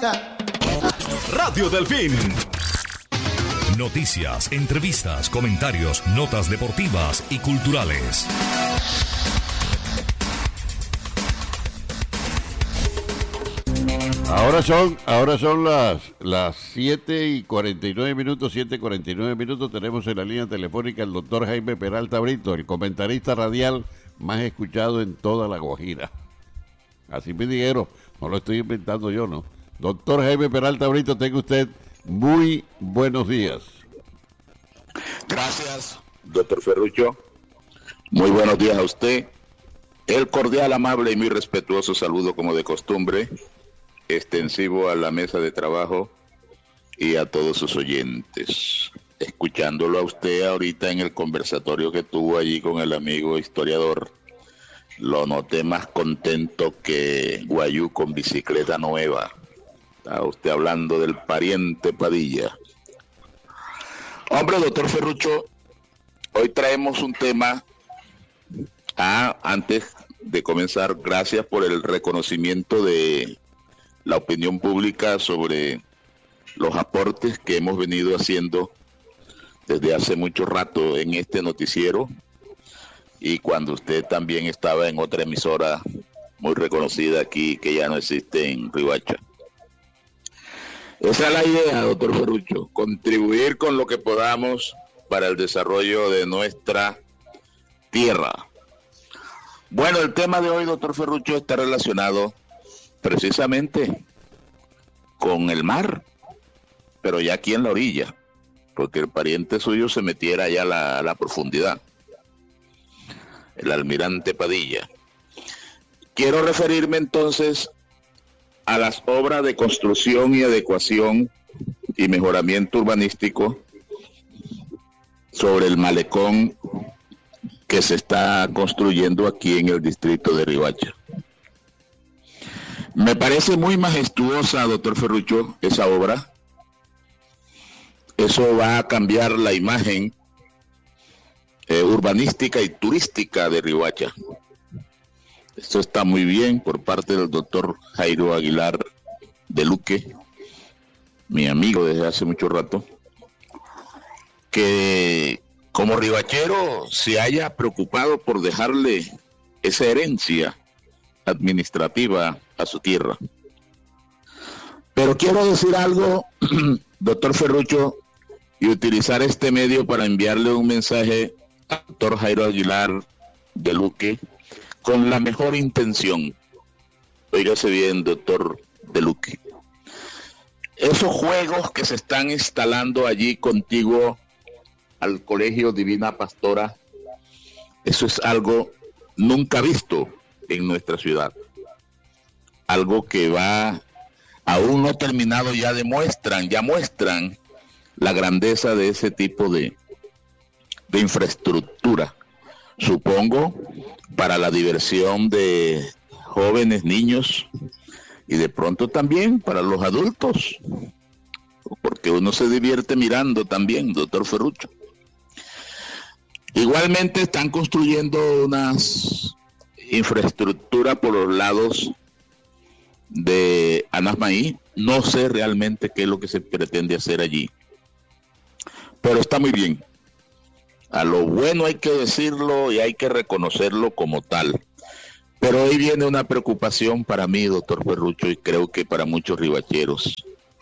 música. Radio Delfín. Noticias, entrevistas, comentarios, notas deportivas y culturales. Ahora son las 7:49 minutos. Tenemos en la línea telefónica el doctor Jaime Peralta Brito, el comentarista radial más escuchado en toda La Guajira. Así me dijeron, no lo estoy inventando yo, ¿no? Doctor Jaime Peralta Brito, tenga usted muy buenos días. Gracias, doctor Ferrucho. Muy buenos días a usted. El cordial, amable y muy respetuoso saludo, como de costumbre, extensivo a la mesa de trabajo y a todos sus oyentes. Escuchándolo a usted ahorita en el conversatorio que tuvo allí con el amigo historiador, lo noté más contento que Guayú con bicicleta nueva. Está usted hablando del pariente Padilla. Hombre, doctor Ferrucho, hoy traemos un tema. Antes de comenzar, gracias por el reconocimiento de la opinión pública sobre los aportes que hemos venido haciendo desde hace mucho rato en este noticiero, y cuando usted también estaba en otra emisora muy reconocida aquí, que ya no existe, en Riohacha. Esa es la idea, doctor Ferrucho, contribuir con lo que podamos para el desarrollo de nuestra tierra. Bueno, el tema de hoy, doctor Ferrucho, está relacionado precisamente con el mar, pero ya aquí en la orilla, porque el pariente suyo se metiera allá a la profundidad, el almirante Padilla. Quiero referirme entonces a las obras de construcción y adecuación y mejoramiento urbanístico sobre el malecón que se está construyendo aquí en el distrito de Riohacha. Me parece muy majestuosa, doctor Ferrucho, esa obra. Eso va a cambiar la imagen urbanística y turística de Riohacha. Esto está muy bien por parte del doctor Jairo Aguilar de Luque, mi amigo desde hace mucho rato, que como riohachero se haya preocupado por dejarle esa herencia administrativa a su tierra. Pero quiero decir algo, doctor Ferrucho, y utilizar este medio para enviarle un mensaje al doctor Jairo Aguilar de Luque con la mejor intención. Óigase bien, doctor de Luque. Esos juegos que se están instalando allí contiguo al Colegio Divina Pastora, eso es algo nunca visto en nuestra ciudad. Algo que va, aún no terminado, ya muestran la grandeza de ese tipo de infraestructura. Supongo para la diversión de jóvenes, niños, y de pronto también para los adultos, porque uno se divierte mirando también, doctor Ferrucho. Igualmente están construyendo unas infraestructuras por los lados de Anasmaí. No sé realmente qué es lo que se pretende hacer allí, pero está muy bien. A lo bueno hay que decirlo y hay que reconocerlo como tal. Pero hoy viene una preocupación para mí, doctor Ferrucho, y creo que para muchos riohacheros.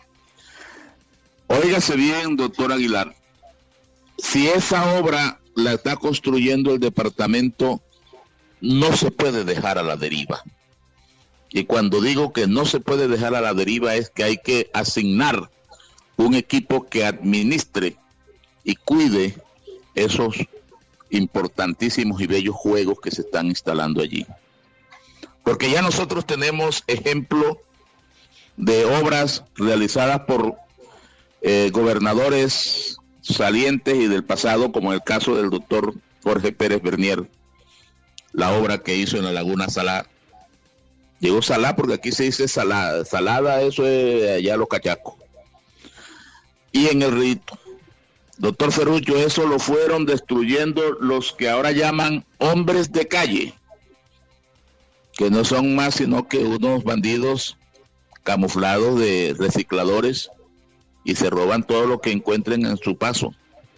Óigase bien, doctor Aguilar, si esa obra la está construyendo el departamento, no se puede dejar a la deriva. Y cuando digo que no se puede dejar a la deriva es que hay que asignar un equipo que administre y cuide esos importantísimos y bellos juegos que se están instalando allí. Porque ya nosotros tenemos ejemplo de obras realizadas por gobernadores salientes y del pasado, como el caso del doctor Jorge Pérez Bernier, la obra que hizo en la Laguna Salá. Llegó Salá porque aquí se dice salada, eso es allá los cachacos. Y en el Rito. Doctor Ferrucho, eso lo fueron destruyendo los que ahora llaman hombres de calle, que no son más sino que unos bandidos camuflados de recicladores y se roban todo lo que encuentren en su paso.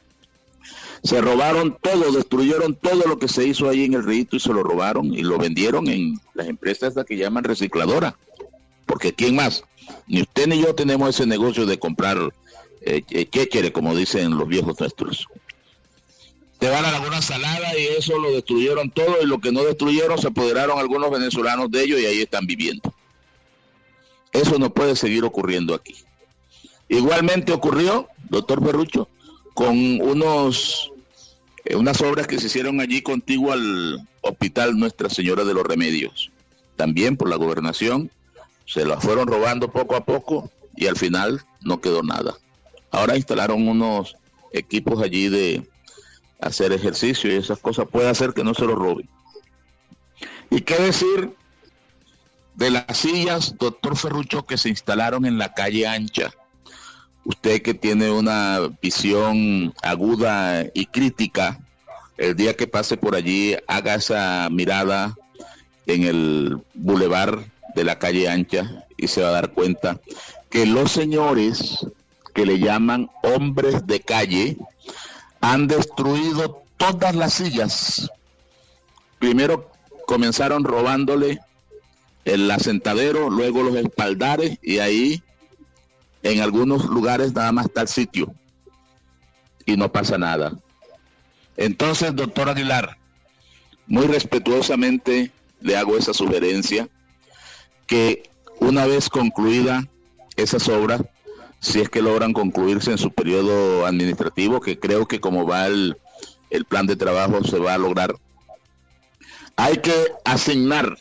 Se robaron todo, destruyeron todo lo que se hizo ahí en el río y se lo robaron y lo vendieron en las empresas que llaman recicladora. Porque ¿quién más? Ni usted ni yo tenemos ese negocio de comprar chéchere, como dicen los viejos nuestros. Te van a Laguna Salada y eso lo destruyeron todo, y lo que no destruyeron se apoderaron algunos venezolanos de ellos y ahí están viviendo. Eso no puede seguir ocurriendo aquí. Igualmente ocurrió, doctor Ferrucho, con unas obras que se hicieron allí contiguo al Hospital Nuestra Señora de los Remedios. También por la gobernación se las fueron robando poco a poco y al final no quedó nada. Ahora instalaron unos equipos allí de hacer ejercicio y esas cosas. Puede hacer que no se lo roben. ¿Y qué decir de las sillas, doctor Ferrucho, que se instalaron en la calle Ancha? Usted que tiene una visión aguda y crítica, el día que pase por allí, haga esa mirada en el bulevar de la calle Ancha y se va a dar cuenta que los señores que le llaman hombres de calle han destruido todas las sillas. Primero comenzaron robándole el asentadero, luego los espaldares, y ahí en algunos lugares nada más está el sitio y no pasa nada. Entonces, doctor Aguilar, muy respetuosamente le hago esa sugerencia, que una vez concluida esas obras, si es que logran concluirse en su periodo administrativo, que creo que como va el plan de trabajo se va a lograr, hay que asignar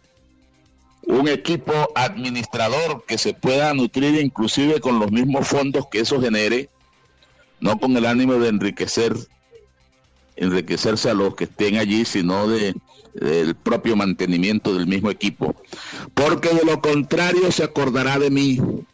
un equipo administrador que se pueda nutrir inclusive con los mismos fondos que eso genere, no con el ánimo de enriquecerse a los que estén allí, sino del propio mantenimiento del mismo equipo, porque de lo contrario se acordará de mí.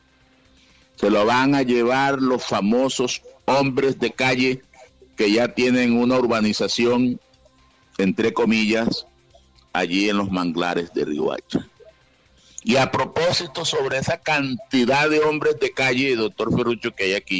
Se lo van a llevar los famosos hombres de calle que ya tienen una urbanización, entre comillas, allí en los manglares de Riohacha. Y a propósito sobre esa cantidad de hombres de calle, doctor Ferrucho, que hay aquí,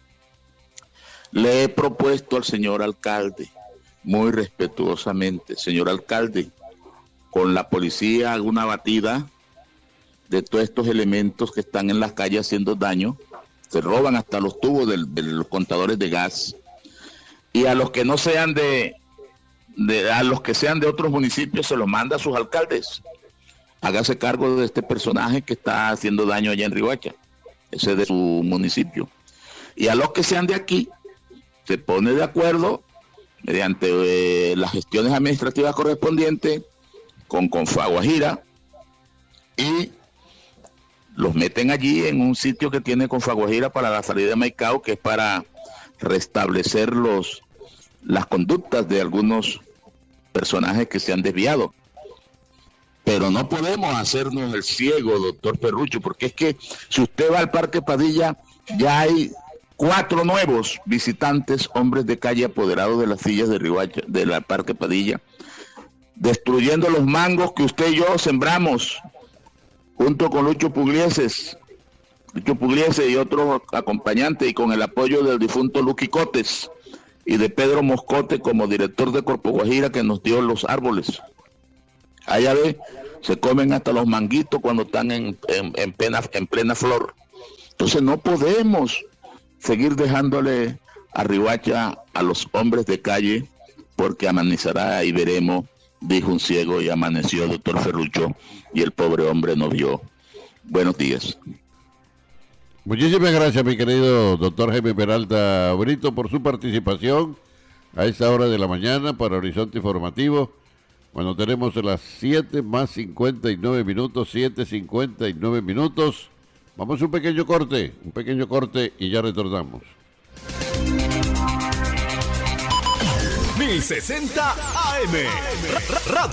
le he propuesto al señor alcalde, muy respetuosamente, señor alcalde, con la policía haga una batida de todos estos elementos que están en las calles haciendo daño, se roban hasta los tubos de los contadores de gas, y a los que no sean a los que sean de otros municipios se los manda a sus alcaldes. Hágase cargo de este personaje que está haciendo daño allá en Riohacha, ese es de su municipio. Y a los que sean de aquí, se pone de acuerdo mediante las gestiones administrativas correspondientes con Confaguajira y los meten allí en un sitio que tiene Confaguajira para la salida de Maicao, que es para restablecer las conductas de algunos personajes que se han desviado. Pero no podemos hacernos el ciego, doctor Ferrucho, porque es que si usted va al Parque Padilla, ya hay 4 nuevos visitantes, hombres de calle apoderados de las sillas de Riohacha, de la Parque Padilla, destruyendo los mangos que usted y yo sembramos, junto con Lucho Pugliese y otros acompañantes, y con el apoyo del difunto Luqui Cotes y de Pedro Moscote como director de Corpo Guajira, que nos dio los árboles. Allá ve, se comen hasta los manguitos cuando están en plena flor. Entonces no podemos seguir dejándole a Riohacha a los hombres de calle, porque amanecerá y veremos, dijo un ciego, y amaneció, doctor Ferrucho, y el pobre hombre no vio. Buenos días. Muchísimas gracias, mi querido doctor Jaime Peralta Brito, por su participación a esta hora de la mañana para Horizonte Informativo, cuando tenemos las 7:59 minutos, 7:59 minutos. Vamos a un pequeño corte y ya retornamos. 1060 AM,